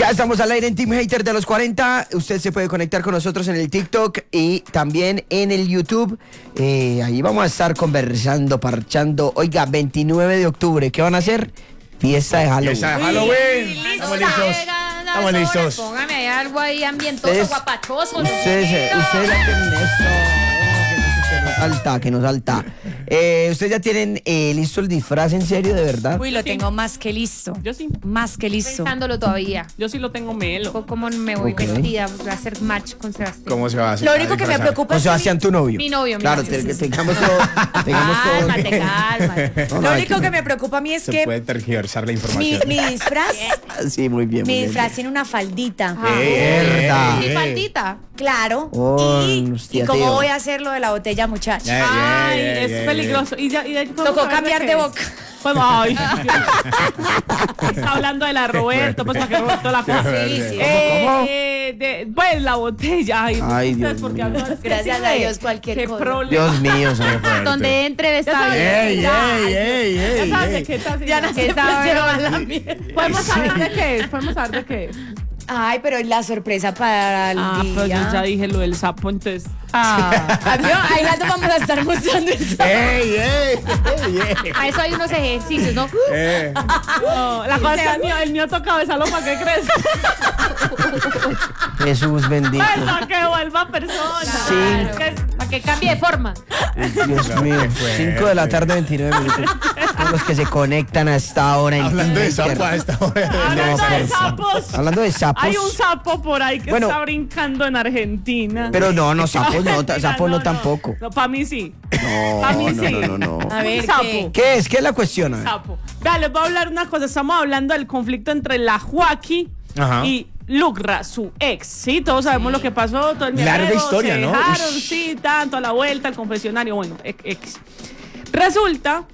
Ya estamos al aire en Team Hater de los 40. Usted se puede conectar con nosotros en el TikTok y también en el YouTube. Ahí vamos a estar conversando, parchando. Oiga, 29 de octubre, ¿qué van a hacer? Fiesta de Halloween. Fiesta de Halloween. Estamos listos. Estamos listos. Póngame ahí algo ahí ambientoso, guapachoso. Ustedes ya tienen eso. Que nos salta. ¿Ustedes ya tienen listo el disfraz en serio, de verdad? Uy, lo tengo más que listo. Yo sí. Más que listo. Pensándolo todavía. Yo sí lo tengo melo. ¿Cómo me voy vestida? Voy a hacer match con Sebastián. ¿Cómo se va a hacer? Lo único que me preocupa Con es Sebastián, tu novio. Mi novio, mi Claro, novio. que tengamos todo. Cálmate. Lo único que me preocupa a mí es Se que puede tergiversar la información. mi disfraz, Sí, muy bien. mi disfraz tiene una faldita. Verdad. Mi faldita. Claro. Oh, y hostia, cómo tío. voy a hacer lo de la botella, muchacha. Ay, es peligroso. Y Tocó cambiar de boca. Pues, ay, está hablando de la Roberto, pues para que Roberto la cosa. Sí. Pues la botella. Ay, Dios porque mío. hablo- es que Gracias sí, a Dios, cualquier qué cosa. problema. Dios mío, señor. Donde entre está bien. Ya sabes de qué está. Ya no se pusieron la miel. Podemos saber de qué es. Podemos saber de qué es. Ay, pero es la sorpresa para el Pero yo día. ya dije lo del sapo, entonces. Adiós, ahí rato vamos a estar mostrando eso. A eso hay unos ejercicios, ¿no? No, la cosa es que el mío toca besarlo para que crezca. Jesús bendito. Para que vuelva persona. Sí. Para que cambie de forma. Dios mío. 5 de la tarde, 29 minutos. Todos los que se conectan a esta hora. en Hablando de Twitter. sapo a esta hora. Hablando de por favor. sapos. Hablando de sapos. Hay un sapo por ahí que Bueno. está brincando en Argentina. Pero no, sapos no, sapos no tampoco. No, para mí sí. No, A mí sí. no. A ver, Un sapo. ¿qué? ¿Qué es? ¿Qué es la cuestión? A ver. Sapo. Vea, les voy a hablar una cosa. Estamos hablando del conflicto entre la Joaquí Ajá. y Lucra, su ex. Sí, todos sabemos lo que pasó. Todo el Larga mierdero, historia, se ¿no? dejaron, Ush. sí, tanto a la vuelta, al confesionario. Bueno, ex. Resulta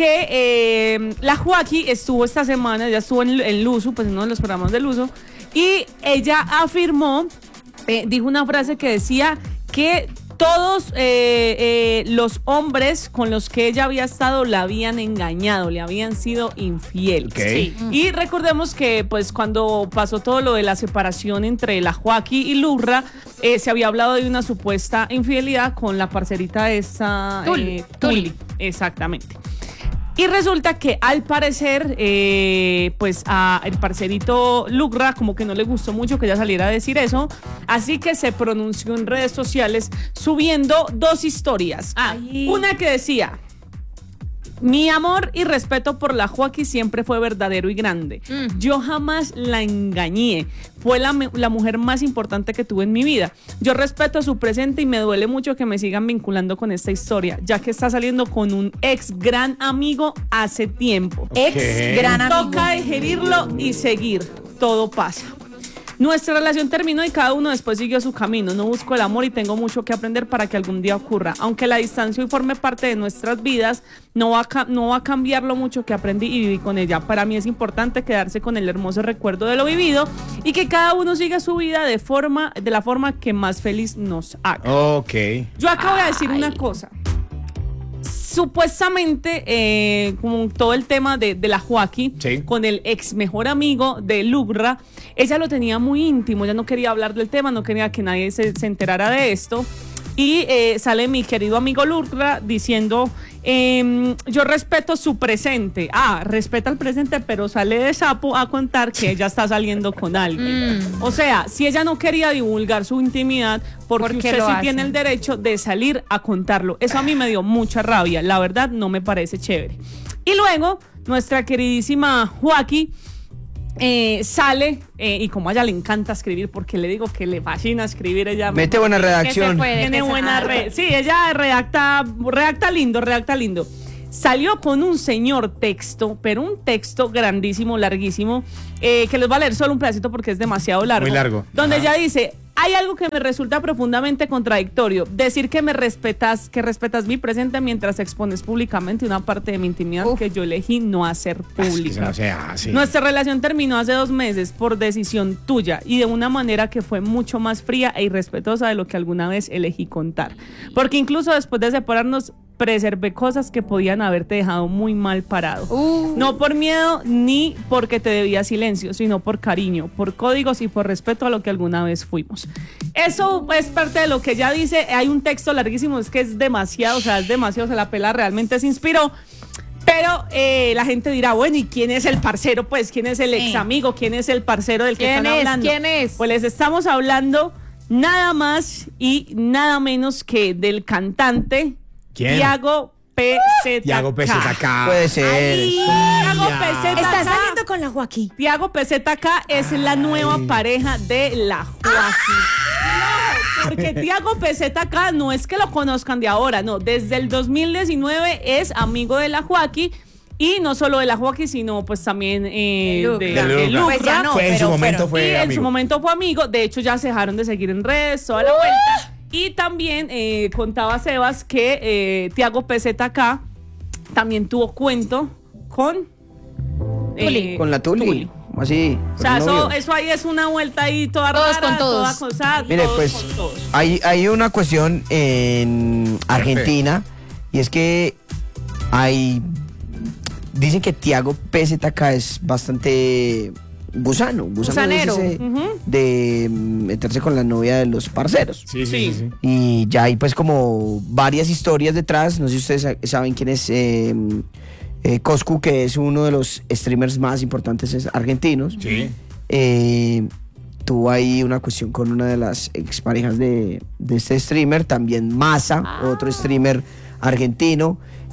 que la Joaquí estuvo esta semana, ya estuvo en Luzu, pues en uno de los programas de Luzu, y ella afirmó, dijo una frase que decía que todos los hombres con los que ella había estado la habían engañado, le habían sido infieles. Ok. Sí. Y recordemos que pues cuando pasó todo lo de la separación entre la Joaquí y Lurra, se había hablado de una supuesta infidelidad con la parcerita esa Tuli. Exactamente. Y resulta que al parecer, pues a el parcerito Lucra como que no le gustó mucho que ella saliera a decir eso, así que se pronunció en redes sociales subiendo dos historias. Una que decía: mi amor y respeto por la Joaquí siempre fue verdadero y grande. Yo jamás la engañé. Fue la mujer más importante que tuve en mi vida. Yo respeto su presente y me duele mucho que me sigan vinculando con esta historia, ya que está saliendo con un ex gran amigo hace tiempo. Ex gran amigo. Toca digerirlo y seguir. Todo pasa. Nuestra relación terminó y cada uno después siguió su camino. No busco el amor y tengo mucho que aprender para que algún día ocurra. Aunque la distancia hoy forme parte de nuestras vidas, no va a cambiar lo mucho que aprendí y viví con ella. Para mí es importante quedarse con el hermoso recuerdo de lo vivido y que cada uno siga su vida de la forma que más feliz nos haga. Ok. Yo acabo de decir una cosa. Supuestamente, como todo el tema de la Joaquí, Sí. con el ex mejor amigo de Lucra, ella lo tenía muy íntimo, ella no quería hablar del tema, no quería que nadie se enterara de esto. Y sale mi querido amigo Lucra diciendo, yo respeto su presente. Respeta el presente, pero sale de sapo a contar que ella está saliendo con alguien. O sea, si ella no quería divulgar su intimidad, porque usted lo sí hace? tiene el derecho de salir a contarlo. Eso a mí me dio mucha rabia, la verdad no me parece chévere. Y luego, nuestra queridísima Joaquí sale, y como a ella le encanta escribir, porque le digo que le fascina escribir, ella Mete buena redacción. tiene buena red. Sí, ella redacta lindo. Salió con un señor texto, pero un texto grandísimo, larguísimo, que les voy a leer solo un pedacito porque es demasiado largo. Muy largo. Donde Ajá. ella dice: hay algo que me resulta profundamente contradictorio. Decir que respetas mi presente mientras expones públicamente una parte de mi intimidad que yo elegí no hacer Es pública. que eso no se hace. Nuestra relación terminó hace 2 meses por decisión tuya y de una manera que fue mucho más fría e irrespetuosa de lo que alguna vez elegí contar. Porque incluso después de separarnos, preservé cosas que podían haberte dejado muy mal parado. No por miedo ni porque te debía silencio, sino por cariño, por códigos y por respeto a lo que alguna vez fuimos. Eso es parte de lo que ella dice. Hay un texto larguísimo, es que es demasiado, o sea, la pela realmente se inspiró. Pero la gente dirá, bueno, ¿y quién es el parcero? Pues, ¿quién es el ex amigo? ¿Quién es el parcero del que están hablando? ¿Quién es? Pues les estamos hablando nada más y nada menos que del cantante Tiago PZK. Tiago PZK. Puede ser. Tiago PZK. Está saliendo con la Joaquín. Tiago PZK es la nueva pareja de la Joaquín. Porque Tiago PZK no es que lo conozcan de ahora, no. Desde el 2019 es amigo de la Joaquín. Y no solo de la Joaquín, sino pues también de Lucra. Pues ya no, en su momento fue amigo. En su momento fue amigo. De hecho, ya se dejaron de seguir en redes, toda la vuelta. Y también contaba Sebas que Tiago PZK también tuvo cuento con Con la Tuli. Así. O sea, eso ahí es una vuelta ahí toda Todos rara, con todos. toda cosa. Mire, todos pues con todos. hay una cuestión en Argentina y es que dicen que Tiago PZK es bastante Gusanero. de meterse con la novia de los parceros. Sí. Y ya hay pues como varias historias detrás. No sé si ustedes saben quién es Coscu, que es uno de los streamers más importantes argentinos. Sí. Tuvo ahí una cuestión con una de las exparejas de este streamer, también Massa, otro streamer argentino,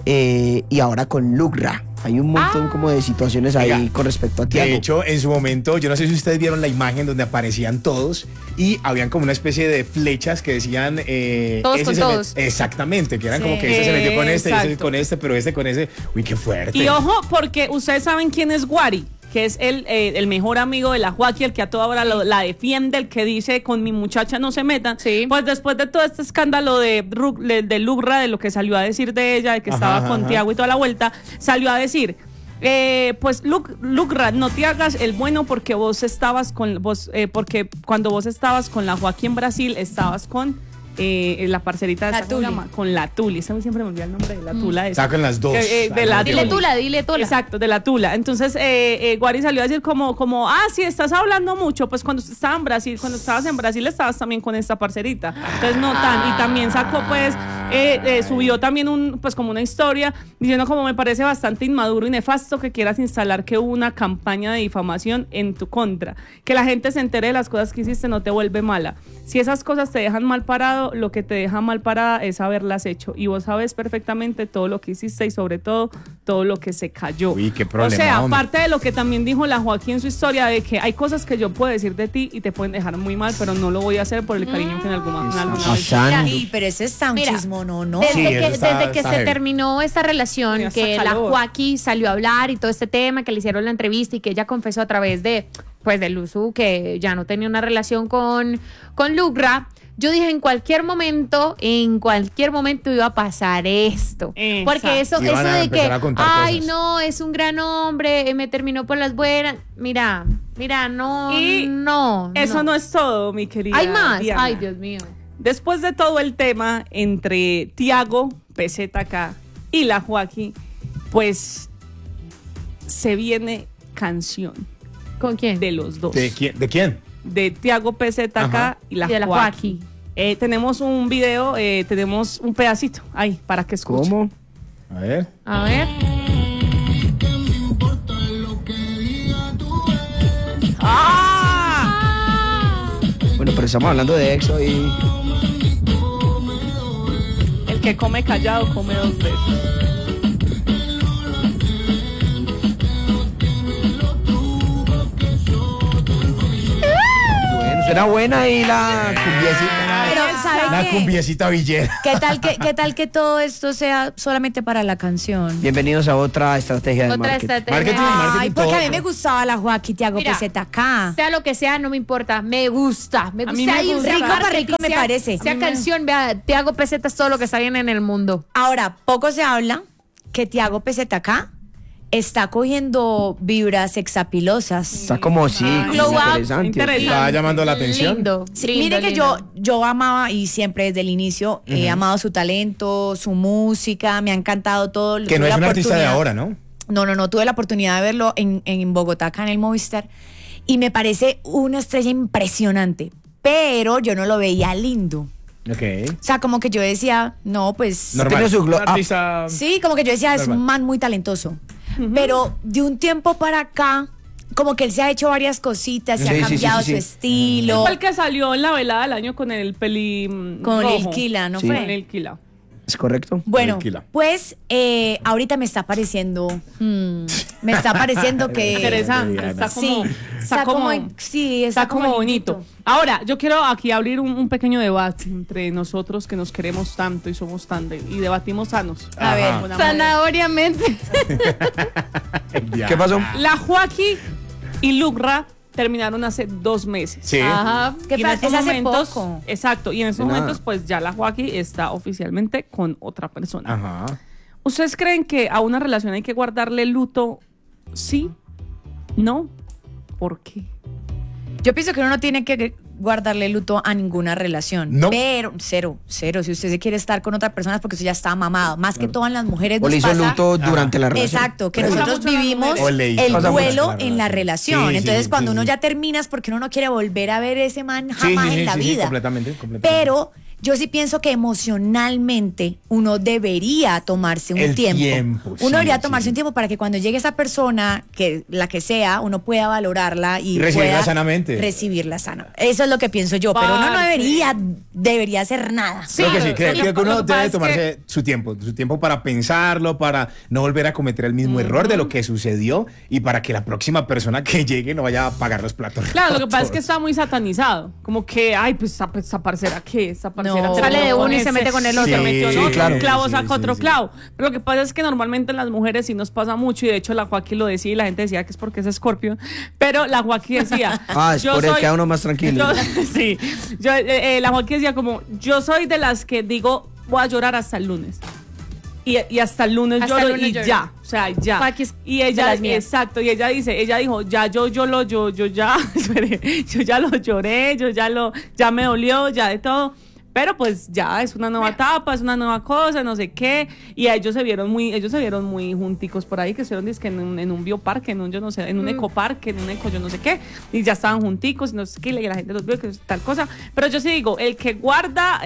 y ahora con Lucra. Hay un montón como de situaciones ahí. Oiga, con respecto a Tiago. De hecho, en su momento, yo no sé si ustedes vieron la imagen donde aparecían todos y habían como una especie de flechas que decían... Todos con todos. Exactamente, que eran Sí. como que ese se metió con este, ese Exacto. con este, pero este con ese. Uy, qué fuerte. Y ojo, porque ustedes saben quién es Guari, que es el mejor amigo de la Joaquín, el que a toda hora la defiende, el que dice con mi muchacha no se metan. Sí. Pues después de todo este escándalo de Lucra, de lo que salió a decir de ella, de que estaba con Tiago y toda la vuelta, salió a decir... pues Lucra, no te hagas el bueno porque vos estabas porque cuando vos estabas con la Joaquín Brasil estabas con la parcerita de La esa, ¿cómo se Tuli. llama? Con la Tuli. Siempre me olvida el nombre de la Tula. esa. Sacan las dos. De la Dile Tuli. dile Tula. Exacto, de la Tula. Entonces, Guari salió a decir como, sí, estás hablando mucho, pues cuando estabas en Brasil estabas también con esta parcerita. Entonces, no tan. Y también sacó, pues, subió también como una historia diciendo como me parece bastante inmaduro y nefasto que quieras instalar que hubo una campaña de difamación en tu contra. Que la gente se entere de las cosas que hiciste no te vuelve mala. Si esas cosas te dejan mal parado, lo que te deja mal parada es haberlas hecho. Y vos sabes perfectamente todo lo que hiciste y sobre todo lo que se cayó. Uy, qué problema, O sea, hombre. aparte de lo que también dijo la Joaquín en su historia, de que hay cosas que yo puedo decir de ti y te pueden dejar muy mal, pero no lo voy a hacer por el cariño que en alguna vez. Pasando. Sí, pero ese es tan Mira, chismono, ¿no? Desde Sí, que, eso está desde que se heavy. terminó esta relación, Mira, que está la calor. Joaquín salió a hablar y todo este tema, que le hicieron la entrevista y que ella confesó a través de Luzu que ya no tenía una relación con Lucra. Yo dije, en cualquier momento iba a pasar esto. Exacto. Porque eso Iban a de que, empezar a contar ay, cosas. no, es un gran hombre, me terminó por las buenas. Mira, no, Y no. Eso no es todo, mi querida Hay más. Diana. Ay, Dios mío. Después de todo el tema entre Tiago, PZK y la Joaquín, pues se viene canción ¿Con quién? de los dos. ¿De quién? De Tiago PZK Ajá. y la Y de la Joaquín. Tenemos un video, tenemos un pedacito ahí para que escuchen. ¿Cómo? A ver. A ver. Bueno, pero estamos hablando de EXO y... El que come callado come dos veces. Bueno, suena buena y la cumbiecita. Pero, ¿sabe La qué? cumbiecita villera. ¿Qué tal que todo esto sea solamente para la canción? Bienvenidos a otra estrategia de Otra marketing. estrategia. Ay, porque todo. a mí me gustaba la Joaquín Tiago Mira, PZK. Sea lo que sea, no me importa. Me gusta. Me A gusta. mí me Ahí, gusta. sea Rico pa' marketing, rico me sea- parece. Sea A mí me- canción, vea, Tiago Peseta es todo lo que está bien en el mundo. Ahora, poco se habla que Tiago PZK está cogiendo vibras sexapilosas. Está como, sí, Glow up, interesante. interesante. ¿Está llamando la atención? Lindo. Sí, lindo, mire que lindo. yo amaba y siempre desde el inicio he amado su talento, su música, me ha encantado todo. Que no Tuve es la un artista de oportunidad- ahora, ¿no? No, tuve la oportunidad de verlo en Bogotá, acá en el Movistar, y me parece una estrella impresionante, pero yo no lo veía lindo. Ok. O sea, como que yo decía, no, pues... No tiene su glow Un up. artista- Sí, como que yo decía, es un Normal. man muy talentoso. Pero de un tiempo para acá, como que él se ha hecho varias cositas, se Sí, ha sí, cambiado sí, su sí. estilo. Fue el que salió en la velada del año con el peli Con rojo. Lil Kila, ¿no Sí. fue? Con Lil Kila. ¿Es correcto? Bueno, Tranquila. pues ahorita me está pareciendo, me está pareciendo que... Interesante. Está como, Sí, sí, está como bonito. Ahora, yo quiero aquí abrir un pequeño debate entre nosotros que nos queremos tanto y somos tan y debatimos sanos. A ver, Con amor. Zanahoriamente. Ya. ¿Qué pasó? La Joaquín y Lucra terminaron hace 2 meses. Sí. Ajá. ¿Qué Y en pasa? estos Es hace momentos, poco. exacto, y en estos De nada. momentos pues ya la Joaquín está oficialmente con otra persona. Ajá. ¿Ustedes creen que a una relación hay que guardarle luto? ¿Sí? ¿No? ¿Por qué? Yo pienso que uno no tiene que guardarle luto a ninguna relación. No. Pero, cero. Si usted se quiere estar con otra persona es porque usted ya está mamado. Más que todas las mujeres O nos le hizo pasa. luto durante la relación. Exacto, que Pasa nosotros mucho en las vivimos mujeres. O le hizo. el Pasa mucho duelo en la en la relación. relación. Sí, Entonces, sí, cuando sí, uno sí. ya terminas porque uno no quiere volver a ver ese man Sí, jamás sí, en la sí, sí, vida. completamente. Pero yo sí pienso que emocionalmente uno debería tomarse un El tiempo. tiempo, sí, Uno debería tomarse sí. un tiempo para que cuando llegue esa persona, que la que sea, uno pueda valorarla y Recibirla pueda sanamente. recibirla sana. Eso es lo que pienso yo, pero uno no debería hacer nada. Creo que sí, creo lo que que uno pasa debe es tomarse su tiempo para pensarlo, para no volver a cometer el mismo error de lo que sucedió y para que la próxima persona que llegue no vaya a pagar los platos. Claro, lo que pasa es que rotos. está muy satanizado. Como que, ay, pues esa parcera, ¿qué? Esa parcera No. terminó Sale de con uno y se ese, mete con el otro. Se metió en Sí, otro, claro. un clavo Sí, saca sí, otro sí. clavo. Pero lo que pasa es que normalmente en las mujeres sí nos pasa mucho y de hecho la Joaquín lo decía y la gente decía que es porque es Escorpio. Pero la Joaquín decía... Ah, es por el que a uno más tranquilo. Sí, la Joaquín decía como, yo soy de las que digo, voy a llorar hasta el lunes. Y hasta el lunes Hasta lloro el lunes y lloro. ya, o sea, ya. Joaquín es Y de ella, las mías. exacto, y ella dijo, ya yo ya, espere, yo ya lo lloré, ya me dolió, ya de todo. Pero pues ya es una nueva etapa, es una nueva cosa, no sé qué. Y ellos se vieron muy junticos por ahí, que estuvieron dizque en un bioparque, en un yo no sé, en un ecoparque, en un eco yo no sé qué. Y ya estaban junticos, no sé qué, y la gente los vio, que es tal cosa. Pero yo sí digo, el que guarda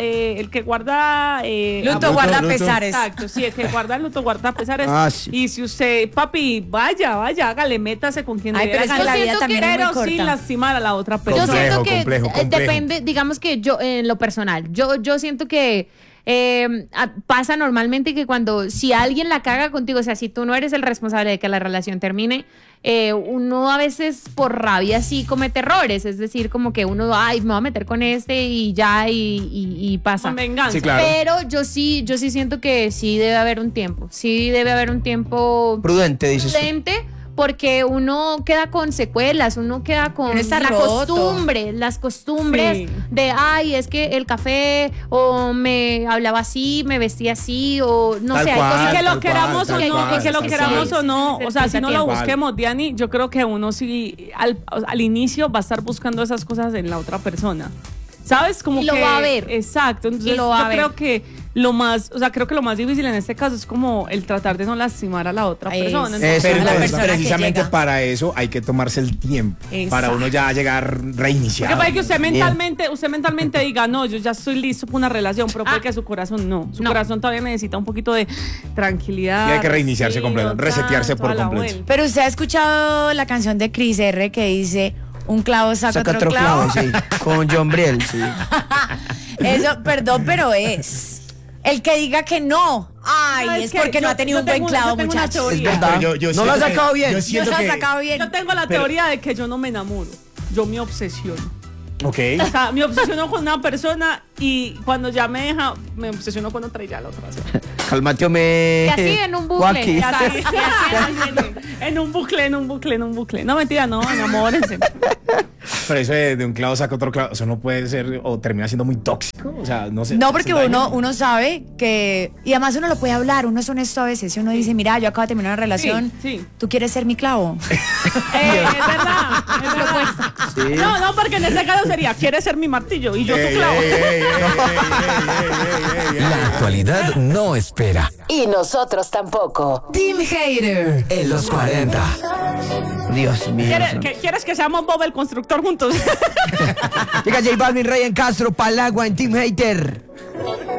Luto guarda pesares. Exacto, sí, el que guarda el luto guarda pesares. Ah, sí. Y si usted, papi, vaya, hágale, métase con quien Ay, le pero dé es que gana. la vida siento también es muy Pero corta. sin lastimar a la otra Yo persona. siento que complejo. depende, digamos que yo, en lo personal, yo siento que pasa normalmente que si alguien la caga contigo, o sea, si tú no eres el responsable de que la relación termine, uno a veces por rabia sí comete errores, es decir, como que uno, ay, me voy a meter con este y ya, y pasa. Con venganza. Sí, claro. Pero yo sí siento que sí debe haber un tiempo Prudente, dices tú. prudente, porque uno queda con secuelas, uno queda con Uno está la roto. costumbre, las costumbres Sí. de, ay, es que el café, o me hablaba así, me vestía así, o no Tal sé, hay cual, cosas Que lo tal queramos cual, o tal no, cual, que lo tal queramos cual. o no, o sea, si no lo Tiempo. busquemos, Diani, yo creo que uno sí al inicio va a estar buscando esas cosas en la otra persona. ¿Sabes? Como Y lo que, va a ver. Exacto. Entonces, Y lo va a yo ver. creo que creo que lo más difícil en este caso es como el tratar de no lastimar a la otra Eso. persona. Eso. Entonces, Pero la entonces, persona que precisamente llega. para eso hay que tomarse el tiempo. Exacto. Para uno ya llegar reiniciado. porque puede que usted mentalmente diga, no, yo ya estoy listo para una relación, pero puede que su corazón no. Su No. corazón todavía necesita un poquito de tranquilidad. Y hay que reiniciarse completo, resetearse por toda la completo. vuelta. Pero usted ha escuchado la canción de Cris R que dice, un clavo saca otro clavo. sí. Con John Briel, sí. Eso, perdón, pero es. El que diga que no, ay, ¿Sabes es qué? porque no ha tenido un buen clavo, yo tengo una muchachos. teoría. Es verdad. Pero yo No siento lo has que- sacado bien. Yo No siento se ha que... sacado bien. Yo tengo la Pero- teoría de que yo no me enamoro, yo me obsesiono. Ok. O sea, me obsesiono con una persona y cuando ya me deja, me obsesiono con otra y ya la otra se va. Cálmate, me. Y así en un bucle. Joaquín. Y así, y así. En un bucle. No, mentira, no, enamórense. Pero eso de un clavo saca otro clavo, eso no puede ser o termina siendo muy tóxico. O sea, no sé. No, porque ¿hace daño? uno sabe que. Y además uno lo puede hablar, uno es honesto a veces. Si uno dice, mira, yo acabo de terminar una relación, Sí. ¿tú quieres ser mi clavo? Es verdad, es verdad. Sí. No, porque en ese caso sería, ¿quieres ser mi martillo? Y yo tu clavo. La actualidad no espera. Y nosotros tampoco. Team Hater en los 40. Dios mío. ¿Quieres que seamos Bob el constructor juntos? Llega J Balvin, Ryan Castro, Palagua en Team Hater.